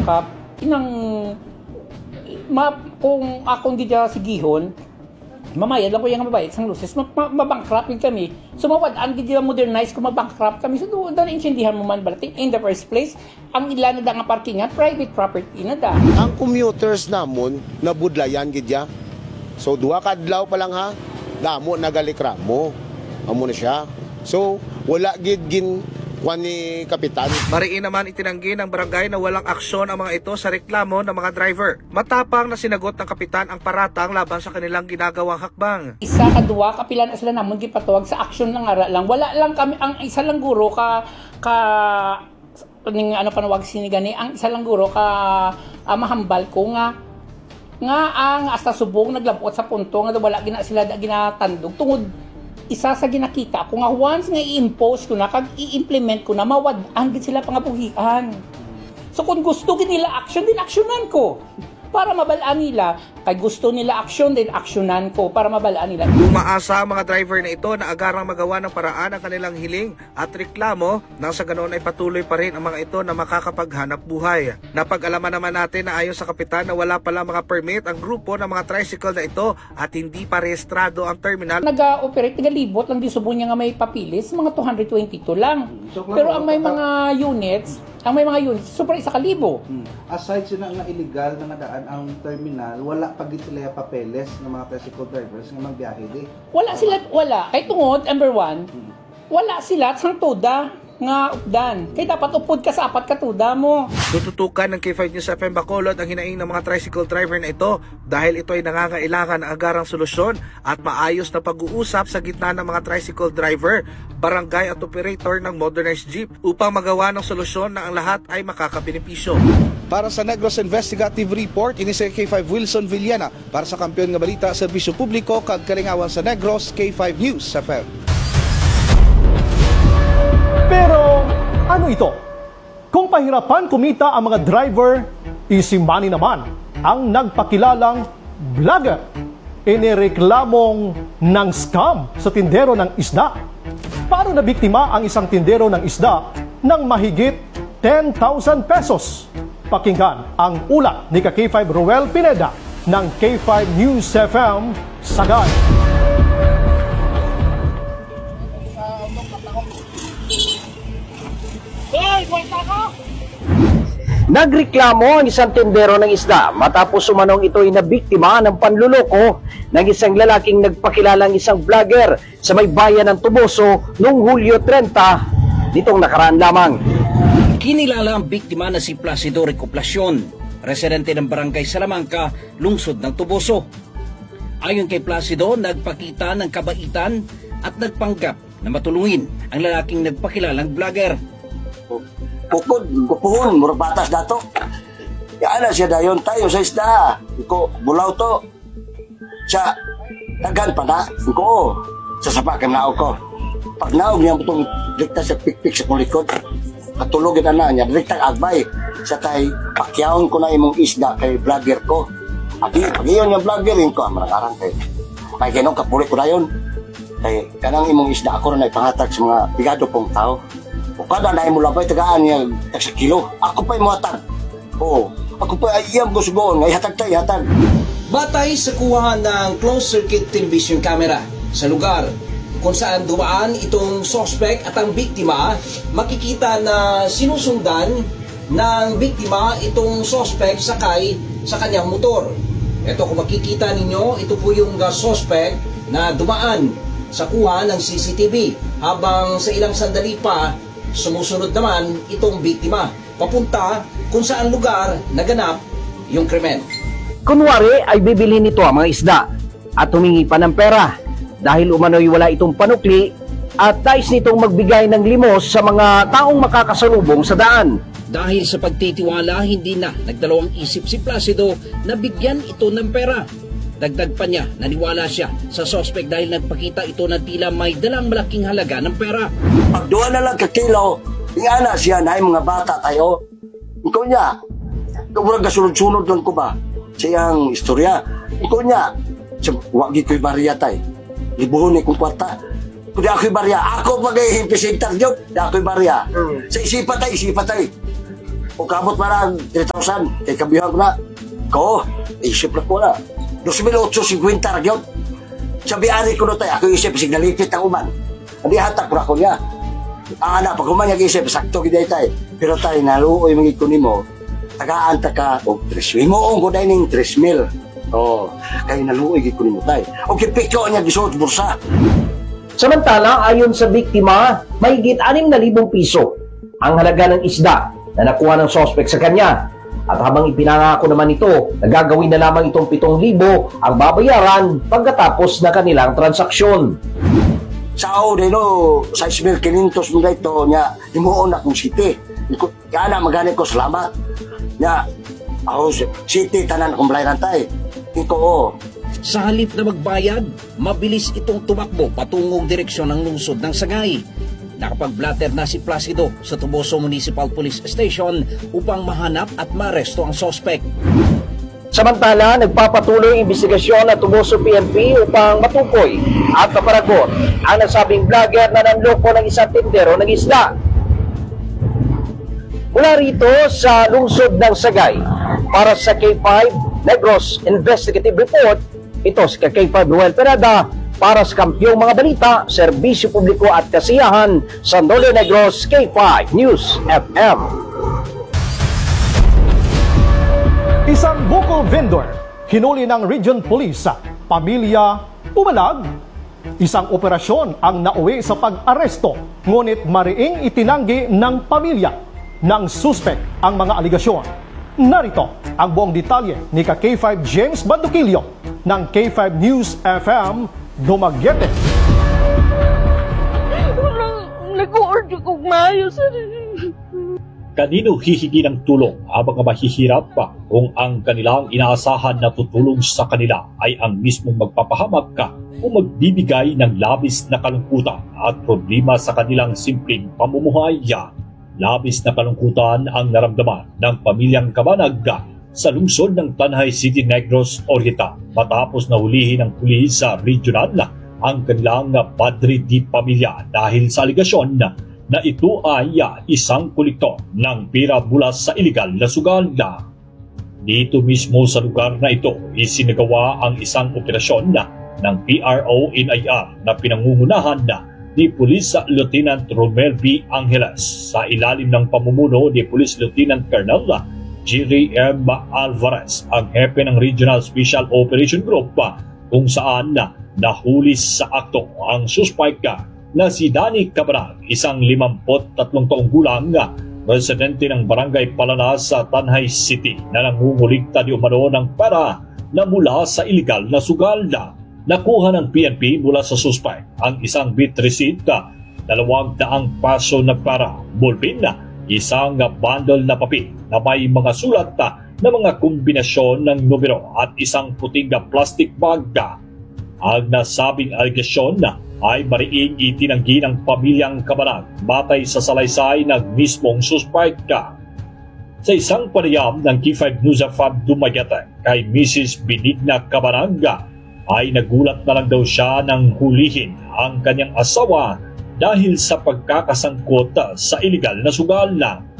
ka, kung akong di dya sigihon, mamayad lang ko yung mabayad sang luces, mabankrupt kami. So mawadaan gid modernize kung mabankrupt kami. So doon na intindihan mo man balati. In the first place, ang ilan na nga parkingan, private property na da. Ang commuters namon nabudlayan gid ya. So duha ka adlaw pa lang ha, damo nagalikramo. Amo na siya. So wala gid gin ni kapitan. Mariin naman itinanggi ng barangay na walang aksyon ang mga ito sa reklamo ng mga driver. Matapang na sinagot ng kapitan ang paratang laban sa kanilang ginagawang hakbang. Isa kadua kapilan sila namon gipatuwag sa aksyon ng ara lang. Wala lang kami ang isa lang guro ning ano panawag sinigani ang isa lang guro mahambal ko nga ang hasta subong naglabot sa punto nga wala gina sila ginatandog tungod isa sa ginakita ko nga once nga i-impose ko na kag i-implement ko na mawad-an gid sila pangabuhian. So kung gusto gid nila action din aksyonan ko para mabalaan nila kay gusto nila aksyon din aksyonan ko para mabalaan nila. Umaasa ang mga driver na ito na agarang magawa ng paraan ang kanilang hiling at reklamo nang sa ganoon ay patuloy pa rin ang mga ito na makakapaghanap buhay. Napag-alaman naman natin na ayon sa kapitan na wala pala mga permit ang grupo ng mga tricycle na ito at hindi pa rehistrado ang terminal. Nag-operate libot lang di subon niya nga may papilis mga 222 lang. Pero ang may mga units super 1,000. Aside sila nga illegal na nadaan ang terminal, wala pag sila papeles ng mga tricycle drivers nga magbiyahe di. Wala. Kay tungod, number one, wala sila sang toda nga updan. Kaya dapat upod ka sa apat katuda mo. Tututukan ng K5 News FM Bacolod ang hinaing ng mga tricycle driver na ito dahil ito ay nangangailangan ng agarang solusyon at maayos na pag-uusap sa gitna ng mga tricycle driver, barangay at operator ng modernized jeep upang magawa ng solusyon na ang lahat ay makakabenepisyo. Para sa Negros Investigative Report, ini si K5 Wilson Villana para sa Kampiyon nga Balita, Serbisyo Publiko kag Kalingawan sa Negros, K5 News FM. Pero ano ito? Kung pahirapan kumita ang mga driver, easy money naman ang nagpakilalang vlogger. Inireklamong ng scam sa tindero ng isda. Paano nabiktima ang isang tindero ng isda ng mahigit 10,000 pesos? Pakinggan ang ulat ni K5 Roel Pineda ng K5 News FM Sagay. Nagreklamo ang isang tindero ng isda matapos umanong ito ay nabiktima ng panluloko ng isang lalaking nagpakilalang isang vlogger sa may bayan ng Tuboso noong Hulyo 30 nitong nakaraan lamang. Kinilala ang biktima na si Placido Recuplasyon, residente ng Barangay Salamanca, lungsod ng Tuboso. Ayon kay Placido, nagpakita ng kabaitan at nagpanggap na matulungin ang lalaking nagpakilalang vlogger. Bukod, gupuhon, mura batas dato. Kaya siya dayon tayo sa isda. Iko, bulaw to. Siya, tagan pa na. Iko, sasapakan na ako. Pag naog niya itong direkta sa pikpik sa kulikod, katulogin na niya, direkta agbay. Sa tay, pakyawon ko na imong isda kay vlogger ko. Pag-iyon yung vloggerin ko, marang kay. Kaya kinong kapulit ko na yun. Kaya kanang imong isda ako na ipangatag sa mga bigado pong tao. O kada na mo labay tagaan niya sa kilo. Ako pa yung hatag. Oo. Ako pa iyang gusto nga ihatag tayo, ihatag. Batay sa kuha ng closed-circuit television camera sa lugar kung saan dumaan itong suspect at ang biktima, makikita na sinusundan ng biktima itong suspect sakay sa kanyang motor. Ito kung makikita ninyo, ito po yung suspect na dumaan sa kuha ng CCTV habang sa ilang sandali pa sumusunod naman itong biktima papunta kung saan lugar naganap yung krimen. Kunwari ay bibili nito ang mga isda at humingi pa ng pera dahil umano'y wala itong panukli at nais nitong magbigay ng limos sa mga taong makakasalubong sa daan. Dahil sa pagtitiwala, hindi na nagdalawang isip si Placido na bigyan ito ng pera. Dagdag pa niya, naniwala siya sa suspect dahil nagpakita ito na tila may dalang malaking halaga ng pera. Pag duwa na lang kakilo, ingana siya na mga bata tayo. Ikaw niya, murag gasunod-sunod lang ko ba sa iyang istorya. Ikaw niya, wagi ko'y bariya tayo. Libuhon ni kong kwarta. Kung di ako'y bariya, ako mag-ihimpisig tarjok, di ako'y bariya. Sa isipa tayo. O kabot para 3,000. Kay kabihan ko na. Ko, isip na ko na. 2,850 ragyot. Sabi-ari ko na tayo. Ako isip, signalipit ang uman. Hindi hatak ko na ko niya. Ang anak, pag umanyag isip, sakto giday tayo. Pero tayo, naluoy mga ikunin mo, tagaan ta ka, o 3,000. Imoong ko na yung 3,000. O, kaya naluoy ikunin mo tayo. O kipiko niya gisot bursa. Samantala, ayon sa biktima, mahigit 6,000 piso ang halaga ng isda na nakuha ng sospek sa kanya. At habang ipinangako naman ito, nagagawin na lamang itong 7,000 ang babayaran pagkatapos na kanilang transaksyon. Sao din no, 6,500 mo na ito niya, himuon akong city. Kaya na maganit ko, salamat. Niya, ako city, tanan akong balayan tayo. Iko, Sa halip na magbayad, mabilis itong tumakbo patungong direksyon ng lungsod ng Sagay. Nakapag-blatter na si Placido sa Tuboso Municipal Police Station upang mahanap at maaresto ang sospek. Samantala, nagpapatuloy ang investigasyon ng Tuboso PNP upang matukoy at maparagot ang nasabing vlogger na nanloko ng isang tindero ng isda. Mula rito sa lungsod ng Sagay, para sa K5 Negros Investigative Report, ito si K5 Ruel Perada para sa Kampyong Mga Balita, Serbisyo Publiko at Kasiyahan, San Dole Negros, K5 News FM. Isang buko vendor, hinuli ng Region Police, pamilya, pumalag. Isang operasyon ang nauwi sa pag-aresto, ngunit mariing itinanggi ng pamilya ng suspect ang mga aligasyon. Narito ang buong detalye ni K5 James Banduquillo ng K5 News FM Dumaguete. Nag-order kong maayos. Kanino hihingi ng tulong ang mga mahihirap pa kung ang kanilang inaasahan na tutulong sa kanila ay ang mismong magpapahamak ka o magbibigay ng labis na kalungkutan at problema sa kanilang simpleng pamumuhay? Labis na kalungkutan ang naramdaman ng pamilyang Kabanag sa lungsod ng Tanay City, Negros Oriental matapos na hulihin ng pulis sa regional ang kanilang padre di pamilya dahil sa aligasyon na ito ay isang kolektor ng pera mula sa iligal na sugal. Dito mismo sa lugar na ito isinagawa ang isang operasyon ng PRO-NIR na pinangungunahan ni Police Lieutenant Romel B. Angeles sa ilalim ng pamumuno ni Police Lieutenant Colonel Jerry M. Alvarez, ang hepe ng Regional Special Operation Group, kung saan nahuli sa akto ang suspect na si Danny Cabral, isang 53 taong gulang, residente ng Barangay Palanas sa Tanay City na nangungulikta di umano ng pera na mula sa iligal na sugal. Nakuha ng PNP mula sa suspect ang isang bit receipt, 200 paso na pera, ballpen, isang bundle na papel na may mga sulat na mga kombinasyon ng numero at isang puting plastic bag. Ang nasabing aligasyon ay mariing itinanggi ng pamilyang Kabanag batay sa salaysay ng mismong suspect. Sa isang panayam ng K5 News FM Dumaguete kay Mrs. Benigna Kabanag, ay nagulat na lang daw siya nang hulihin ang kanyang asawa dahil sa pagkakasangkot sa iligal na sugal.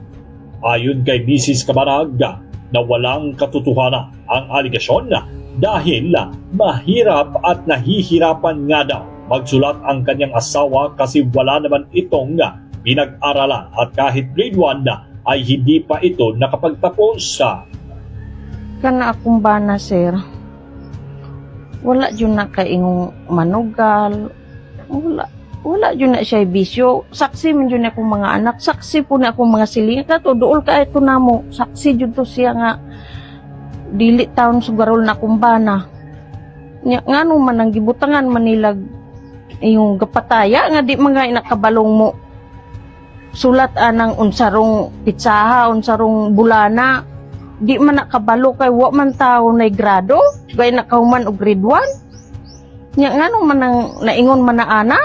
Ayon kay Mrs. Kabanag, na walang katotohanan ang aligasyon dahil mahirap at nahihirapan nga daw magsulat ang kanyang asawa kasi wala naman itong pinag-aralan at kahit grade 1 ay hindi pa ito nakapagtapos. Kana akong bana, sir. Wala dyan na kaingong manugal. Wala dyan na siya bisyo. Saksi man dyan akong mga anak. Saksi po na akong mga siling. Kato, dool ka ito na mo. Saksi dyan to siya nga. Dili taon sugarol na akong bana. Nga nung manang gibutangan manilag yung gapataya nga di mga inakabalong mo. Sulat anang unsarong pitsaha, unsarong bulana. Di man nakabalo kay wa man tao na grado, gay nakahuman og grade 1. Nya ngano man nang naingon man na ana?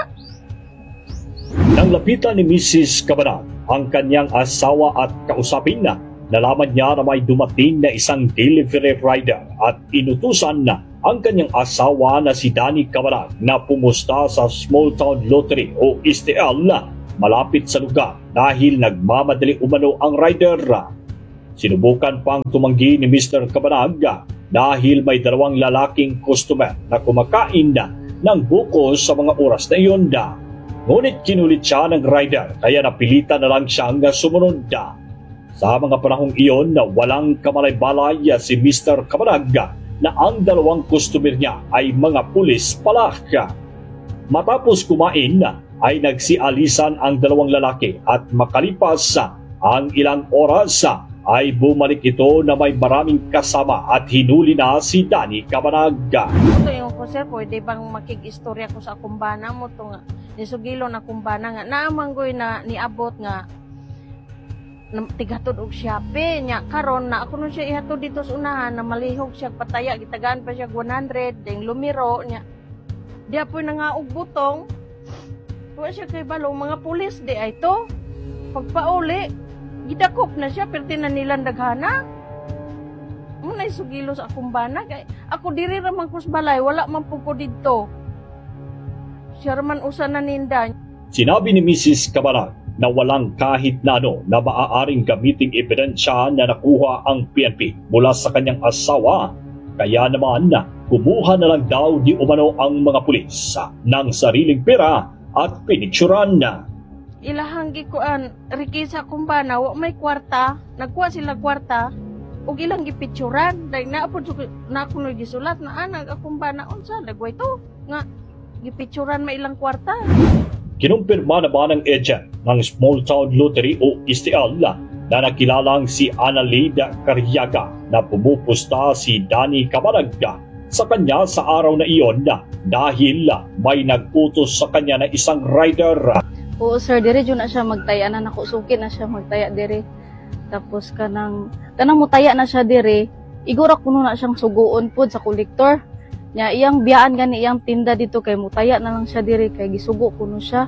Nang lapitan ni Mrs. Kabanag ang kanyang asawa at kausapin nalaman niya na may dumating na isang delivery rider at inutusan ang kanyang asawa na si Danny Kabanag na pumusta sa Small Town Lottery o STL malapit sa lugar dahil nagmamadali umano ang rider. Sinubukan pang tumanggi ni Mr. Cabanag dahil may dalawang lalaking customer na kumakain na ng buko sa mga oras na iyon na. Ngunit kinulit siya ng rider kaya napilitan na lang siyang sumunod na. Sa mga panahong iyon na walang kamalay-balay si Mr. Cabanag na ang dalawang customer niya ay mga pulis pala. Matapos kumain ay nagsialisan ang dalawang lalaki at makalipas ang ilang oras ay bumalik ito na may maraming kasama at hinuli na si Danny Cabanag. Ito yung ko, sir, pwede bang makikistorya ko sa kumbana mo to nga? Nisugilo na kumbana nga. Naamanggoy na niabot nga tigatod og siyape nya karon na ako nun siya ihatod dito sa unahan na malihog siya pataya gitagaan pa siya 100 ding lumiro nya diya po na nga og butong wa siya kay balong mga pulis di ay to pagpauli gidakop na siya perti na nilang daghana muna isugilo sa akong bana kay ako diri ra man kus balay wala man pud ko didto siya man usa na ninda. Sinabi ni Mrs. Cabanag na walang kahit na ano na maaaring gamiting ebidensya na nakuha ang PNP mula sa kanyang asawa. Kaya naman kumuha na lang daw di umano ang mga pulis ng sariling pera at pinicturan na. Ilahang gikuan rikisa kumbana wa may kwarta nagkuha sila kwarta ug ilang gipicturan dahil naapod na ako gisulat na anak akong bana unsa dagway to nga gipicturan may ilang kwarta. Kinumpirma naman ng agent ng Small Town Lottery o STL na nakilalang si Analida Carriaga na pumupusta si Danny Cabanag sa kanya sa araw na iyon dahil may nag-utos sa kanya na isang rider. Oo sir, dire dyan na siya magtaya na nakusukin na siya magtaya dire. Tapos kanang mutaya na siya dire, igura kuno na siyang suguon pod sa kolektor. Nya iyang biyaan gani iyang tinda dito kay mutaya na lang siya dire kay gisugo kuno siya.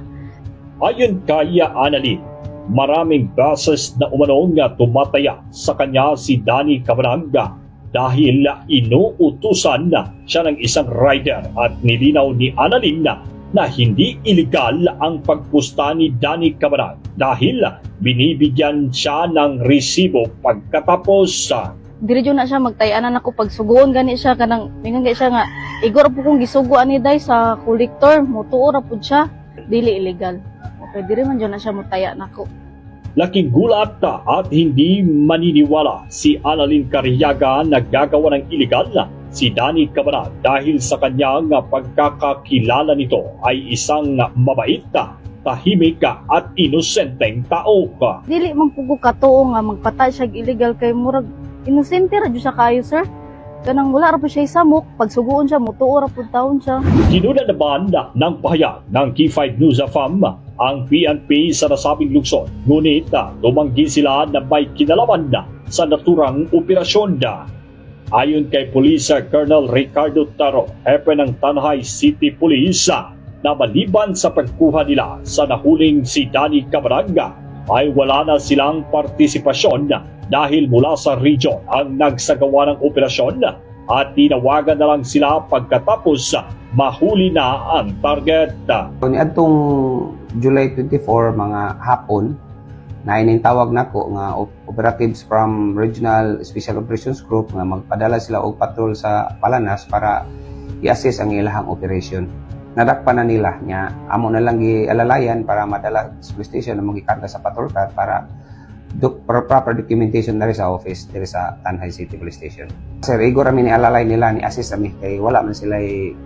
Ayon kay Annalyn, maraming beses na umano nga tumataya sa kanya si Danny Cabanag dahil inuutusan na siya ng isang rider at nilinaw ni Annalyn na hindi iligal ang pagpusta ni Danny Cabanag dahil binibigyan siya ng resibo pagkatapos. Dire dyan na siya magtayanan ako pag suguon gani siya kanang mingan siya nga igor po kong gisuguan ni day sa kolektor mutuo ra pud siya dili illegal. Okay, dire man dyan na siya mutaya nako. Laking gulat at hindi maniniwala si Annalyn Carriaga na gagawa ng illegal si Danny Cabanag dahil sa kanyang pagkakakilala nito ay isang mabait, tahimik at inosenteng tao. Dili man pugo katuo nga magpatay siya illegal kay murag inosente ra jud sa kayo sir. Kanang wala ra po siya isamok, pag suguon siya mutuo ra pud taon siya. Kinuna naman ng pahayag ng K5 News FM ang PNP sa nasabing lungsod. Ngunit tumanggi sila na may kinalaman sa naturang operasyon. Ayon kay Police Colonel Ricardo Taro, hepe ng Tanay City Police, na maliban sa pagkuha nila sa nahuling si Danny Cabanag ay wala na silang partisipasyon dahil mula sa region ang nagsagawa ng operasyon at tinawagan na lang sila pagkatapos mahuli na ang target. Niadtong July 24 mga hapon na inintawag nako nga operatives from Regional Special Operations Group nga magpadala sila og patrol sa Palanas para i-assess ang ilahang operation. Nadakpan na nila nya amo na lang gialalayan para madala sa police station na magikanta sa patrol car para proper documentation na rin sa office diri sa Tanay City Police Station. Sir, igor kami ni alalay nila ni assist kami kay wala man sila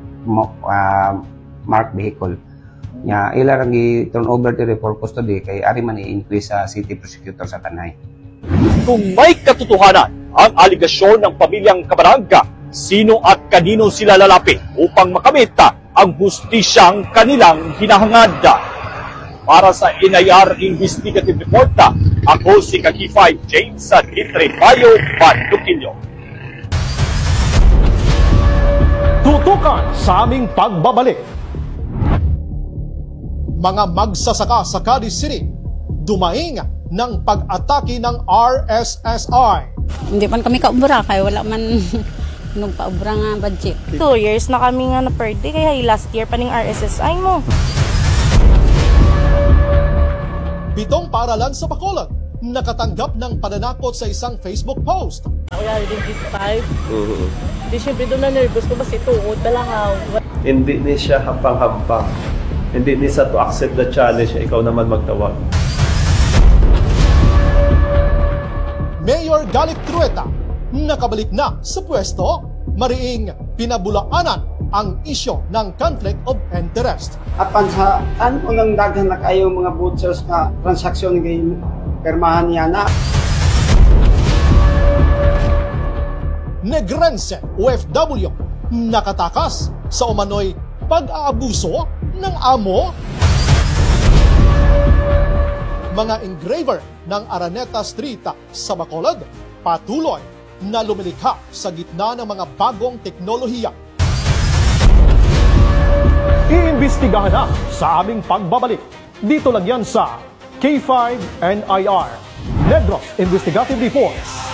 marked vehicle. Nya ila ra gi turn over diri for custody kay ari man i-increase sa city prosecutor sa Tanay. Kung may katotohanan ang aligasyon ng pamilyang Cabanag, sino at kanino sila lalapit upang makamit ang hustisyang kanilang hinahangad? Para sa NIR Investigative Report, ako si Kaki5 James sa Ditrebayo, Bandukilyo. Tutukan sa aming pagbabalik. Mga magsasaka sa Cadiz City, dumaing ng pag-atake ng RSSI. Hindi man kami kaubra, kaya wala man nung paubra nga budget. 2 years na kami nga na-perde, kaya last year pa ning RSSI mo. 7 paaralan sa Bacolod, nakatanggap ng pananakot sa isang Facebook post. Ako yan, din gate 5. Di syempre doon na nervous ko kasi tuod, balangaw. Hindi ni siya hampang-hampang. Hindi ni sa to accept the challenge, ikaw naman magtawag. Mayor Galic Trueta, nakabalik na sa pwesto, mariing pinabulaanan ang isyo ng conflict of interest. Apan sa ano nang daghan na kayo mga vouchers na transaksyon ng permahan niya na. Negrense OFW, nakatakas sa umano'y pag-aabuso ng amo. Mga engraver ng Araneta Street sa Bacolod, patuloy na lumilikha sa gitna ng mga bagong teknolohiya. Iimbestigahan na sa aming pagbabalik. Dito lang yan sa K5 NIR, Negros Investigative Reports.